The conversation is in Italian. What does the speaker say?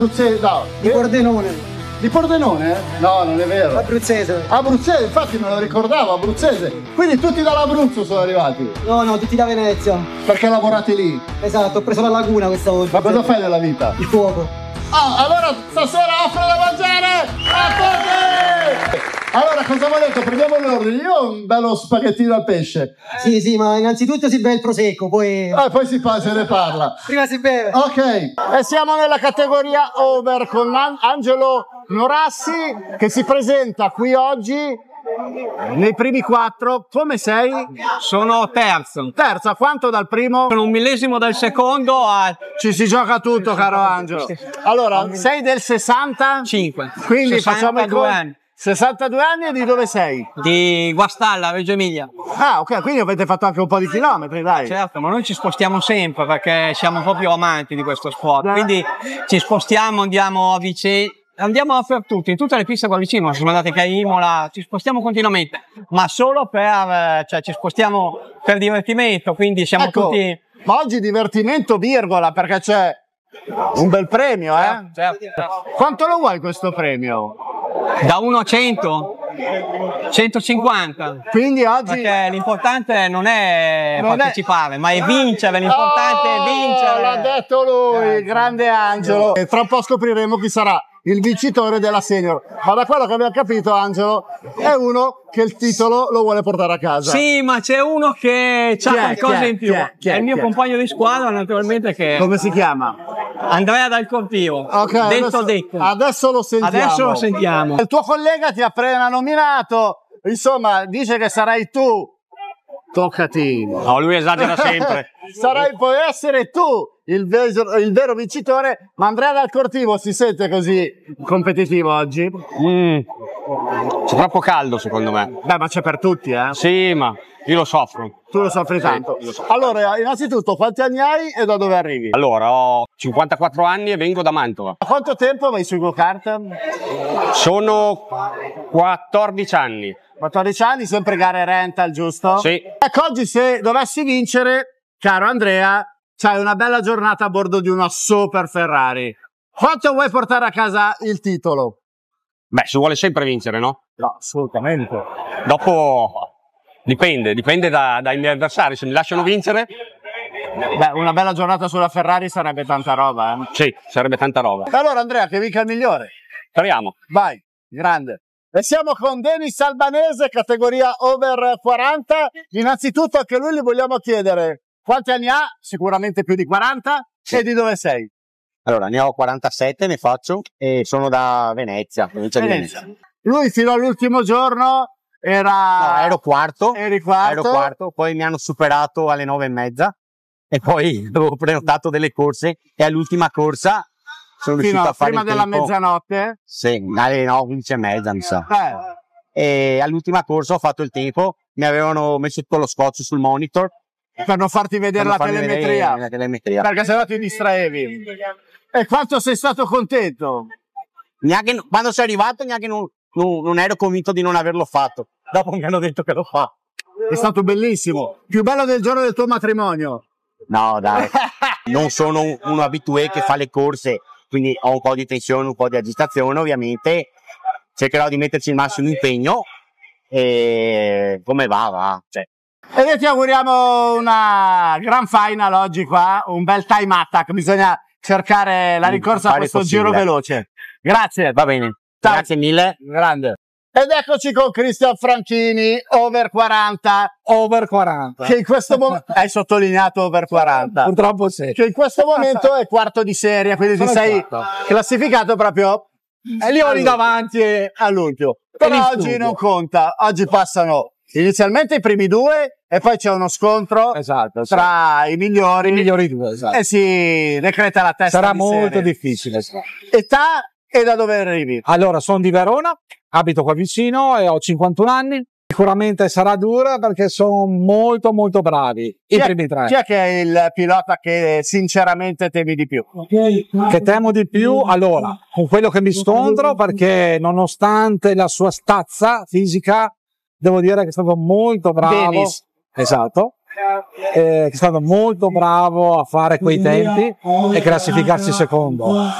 No, Di Pordenone. Di Pordenone? No, non è vero. Abruzzese. Abruzzese, infatti me lo ricordavo, abruzzese. Quindi tutti dall'Abruzzo sono arrivati. No, tutti da Venezia. Perché lavorate lì? Esatto, ho preso la laguna questa volta. Ma cosa fai nella vita? Il fuoco. Allora stasera offro da mangiare a tutti! Allora, cosa volete? Prendiamo l'ordine. Io ho un bello spaghettino al pesce. Sì, ma innanzitutto si beve il prosecco, poi... Poi se ne parla. Prima si beve. Ok, e siamo nella categoria over con Angelo Norassi che si presenta qui oggi nei primi 4. Come sei? Sono terzo. Terza, quanto dal primo? Sono 1 millesimo dal secondo a Ci si gioca tutto, caro Angelo. Allora, sei del 60? 5. Quindi facciamo i 62 anni. 62 anni e di dove sei? Di Guastalla, Reggio Emilia. Ah, ok, quindi avete fatto anche un po' di chilometri, dai. Certo, ma noi ci spostiamo sempre perché siamo proprio amanti di questo sport. Quindi ci spostiamo, andiamo a Vicenza. Andiamo dappertutto, in tutte le piste qua vicino, siamo andati a Imola, ci spostiamo continuamente, ma solo per, cioè ci spostiamo per divertimento, quindi siamo tutti... Ma oggi divertimento virgola, perché c'è un bel premio, eh? Certo. Quanto lo vuoi questo premio? Da 1 a 100, 150. Quindi oggi... Perché l'importante non è partecipare, ma è vincere, l'importante è vincere. L'ha detto lui, il grande Angelo. E tra un po' scopriremo chi sarà il vincitore della senior. Ma da quello che abbiamo capito, Angelo, è uno che il titolo lo vuole portare a casa. Sì, ma c'è uno che ha qualcosa in più. È il mio compagno di squadra, naturalmente, che... Come si chiama? Andrea Dal Cortio. Ok, adesso lo sentiamo. Adesso lo sentiamo. Il tuo collega ti ha appena nominato, insomma, dice che sarai tu. Toccati. No, lui esagera sempre. Puoi essere tu il vero vincitore, ma Andrea Dal Cortivo si sente così competitivo oggi? C'è troppo caldo, secondo me. Beh, ma c'è per tutti, eh? Sì, ma io lo soffro. Tu lo soffri tanto. Sì, allora, innanzitutto, quanti anni hai e da dove arrivi? Allora, ho 54 anni e vengo da Mantova. Da quanto tempo vai sui go-kart? Sono 14 anni. 14 anni, sempre gare rental, giusto? Sì. Ecco, oggi se dovessi vincere, caro Andrea, c'hai una bella giornata a bordo di una super Ferrari. Quanto vuoi portare a casa il titolo? Beh, si vuole sempre vincere, no? No, assolutamente. Dopo dipende dai miei avversari, se mi lasciano vincere. Beh, una bella giornata sulla Ferrari sarebbe tanta roba, eh? Sì, sarebbe tanta roba. Allora Andrea, che vinca il migliore. Speriamo. Vai, grande. E siamo con Denis Albanese, categoria over 40. Innanzitutto anche lui gli vogliamo chiedere quanti anni ha, sicuramente più di 40, sì. E di dove sei? Allora, ne ho 47, ne faccio, e sono da Venezia, provincia di Venezia. Lui fino all'ultimo giorno era... No, ero quarto. Eri quarto. Ero quarto, poi mi hanno superato alle 9:30 e poi avevo prenotato delle corse e all'ultima corsa sono riuscito a fare prima il della tempo. Mezzanotte? Sì, alle 11:30 mi sa. E all'ultima corsa ho fatto il tempo, mi avevano messo tutto lo scotch sul monitor per non farti vedere la telemetria. La telemetria, perché sennò ti distraevi. E quanto sei stato contento? Neanche quando sei arrivato neanche non ero convinto di non averlo fatto, dopo mi hanno detto che lo fa. È stato bellissimo, più bello del giorno del tuo matrimonio. No dai, non sono uno habitué che fa le corse, quindi ho un po' di tensione, un po' di agitazione, ovviamente cercherò di metterci il massimo impegno e come va. Cioè. E noi ti auguriamo una gran final oggi qua, un bel time attack, bisogna cercare la ricorsa a questo giro veloce. Grazie. Va bene. Ciao. Grazie mille. Grande. Ed eccoci con Cristian Franchini, over 40. Over 40. Che in questo momento hai sottolineato over 40. Purtroppo sì. Che in questo momento è quarto di serie, quindi ti sei classificato proprio e lì ho lì davanti all'ultimo. Però oggi non conta, oggi passano inizialmente i primi due e poi c'è uno scontro tra i migliori due, esatto. E si decreta la testa. Sarà di molto serie. difficile. Età e da dove arrivi? Allora, sono di Verona, abito qua vicino e ho 51 anni. Sicuramente sarà dura perché sono molto bravi i primi tre. Chi è che è il pilota che sinceramente temi di più? Che temo di più? Allora, con quello che mi scontro, perché nonostante la sua stazza fisica, devo dire che è stato molto bravo. Denis. Esatto. È stato molto bravo a fare quei tempi e classificarsi secondo.